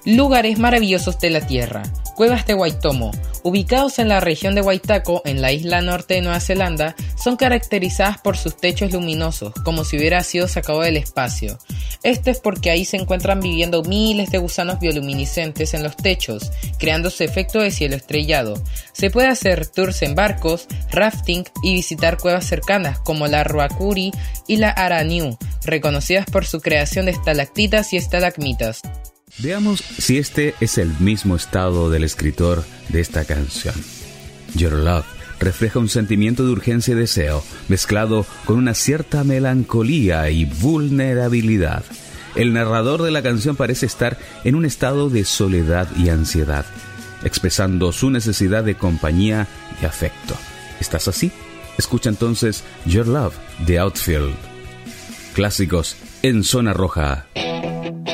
Lugares maravillosos de la Tierra. Cuevas de Waitomo, ubicados en la región de Waitako, en la isla norte de Nueva Zelanda, son caracterizadas por sus techos luminosos, como si hubiera sido sacado del espacio. Esto es porque ahí se encuentran viviendo miles de gusanos bioluminiscentes en los techos, creando su efecto de cielo estrellado. Se puede hacer tours en barcos, rafting y visitar cuevas cercanas como la Ruakuri y la Araniu, reconocidas por su creación de estalactitas y estalagmitas. Veamos si este es el mismo estado del escritor de esta canción. Your Love refleja un sentimiento de urgencia y deseo, mezclado con una cierta melancolía y vulnerabilidad. El narrador de la canción parece estar en un estado de soledad y ansiedad, expresando su necesidad de compañía y afecto. ¿Estás así? Escucha entonces Your Love de Outfield. Clásicos en Zona Roja.